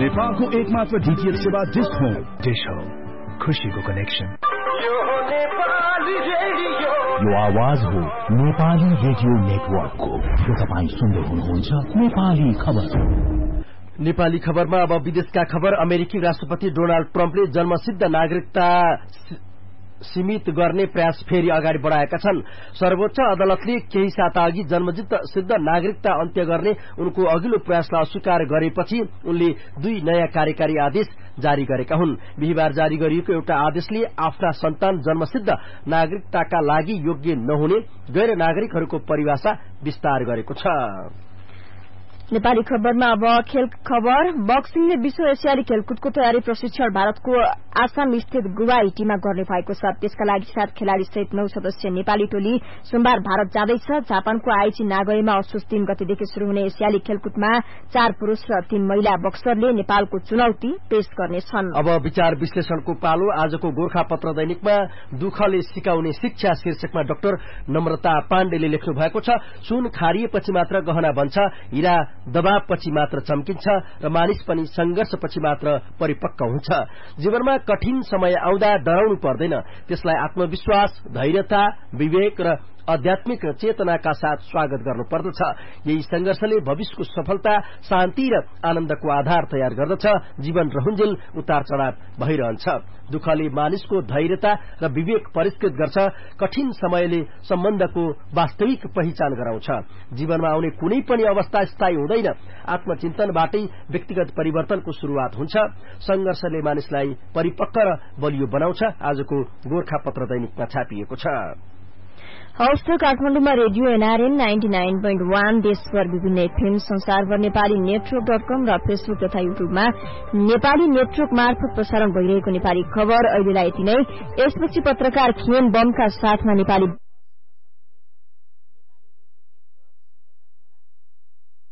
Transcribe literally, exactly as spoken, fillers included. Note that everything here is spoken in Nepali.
नेपालको एकमात्र डीटीएच सेवा डिश होम। डिश होम, खुशीको कनेक्सन। यो आवाज हो नेपाली रेडियो नेटवर्कको। यो तपाईँ सुन्दै हुनुहुन्छ नेपाली खबर। नेपाली खबरमा अब विदेशका खबर। अमेरिकी राष्ट्रपति डोनाल्ड ट्रम्पले जन्मसिद्ध नागरिकता सीमित गर्ने प्रयास फेरि अगाडि बढाएका छन्। सर्वोच्च अदालतले केही साता अघि जन्मसिद्ध नागरिकता अन्त्य गर्ने उनको अघिल्लो प्रयासलाई अस्वीकार गरेपछि उनले दुई नयाँ कार्यकारी आदेश जारी गरेका हुन्। बिहिबार जारी गरिएको एउटा आदेशले आफ्ना सन्तान जन्मसिद्ध नागरिकताका लागि योग्य नहुने गैर नागरिकहरूको परिभाषा विस्तार गरेको छ। नेपाली खबरमा अब खेल खबर। बक्सिङले विश्व एसियाली खेलकुदको तयारी प्रशिक्षण भारतको आसाम स्थित गुवाहाटीमा गर्ने भएको छ। त्यसका लागि सात खेलाड़ी सहित नौ सदस्यीय नेपाली टोली सोमबार भारत जाँदैछ। जापानको आइची नागोयामा असोज तीन गतेदेखि शुरू हुने एसियाली खेलकुदमा चार पुरूष र तीन महिला बक्सरले नेपालको चुनौती पेश गर्नेछन्। अब विचार विश्लेषणको पालो। आजको गोरखापत्र दैनिकमा दुःखले सिकाउने शिक्षा शीर्षकमा डाक्टर नम्रता पाण्डेले लेख्नु भएको छ। सुन खारिएपछि मात्र गहना बन्छ, हीरा दबावपछि मात्र चम्किन्छ र मानिस पनि संघर्षपछि मात्र परिपक्व हुन्छ। जीवनमा कठिन समय आउँदा डराउनु पर्दैन, त्यसलाई आत्मविश्वास, धैर्यता, विवेक र आध्यात्मिक चेतनाका साथ स्वागत गर्नुपर्दछ। यही संघर्षले भविष्यको सफलता, शान्ति र आनन्दको आधार तयार गर्दछ। जीवन रहुन्जेल उतार चढाव भइरहन्छ। दुःखले मानिसको धैर्यता र विवेक परिष्कृत गर्छ। कठिन समयले सम्बन्धको वास्तविक पहिचान गराउँछ। जीवनमा आउने कुनै पनि अवस्था स्थायी हुँदैन। आत्मचिन्तनबाटै व्यक्तिगत परिवर्तनको शुरूआत हुन्छ। संघर्षले मानिसलाई परिपक्व र बलियो बनाउँछ। आजको गोरखापत्र दैनिकमा छापिएको छ। हौस् त काठमाडौँमा radio NRN ninety nine point one, देशभर विभिन्न एफएम, संसारभर नेपाली नेटवर्क डट कम र फेसबुक तथा युट्युबमा नेपाली नेटवर्क मार्फत प्रसारण भइरहेको नेपाली खबर अहिलेलाई यति नै। यसपछि पत्रकार खिएन बमका साथमा नेपाली